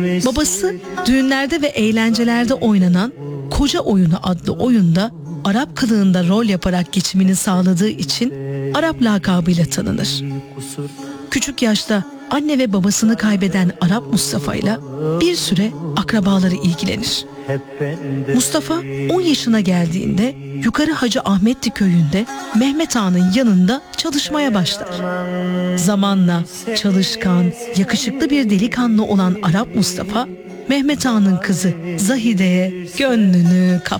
Babası düğünlerde ve eğlencelerde oynanan Koca Oyunu adlı oyunda Arap kılığında rol yaparak geçimini sağladığı için Arap lakabıyla tanınır. Küçük yaşta anne ve babasını kaybeden Arap Mustafa ile bir süre akrabaları ilgilenir. Mustafa 10 yaşına geldiğinde Yukarı Hacı Ahmetli köyünde Mehmet Ağa'nın yanında çalışmaya başlar. Zamanla çalışkan, yakışıklı bir delikanlı olan Arap Mustafa, Mehmet Ağa'nın kızı Zahide'ye gönlünü kaptırır.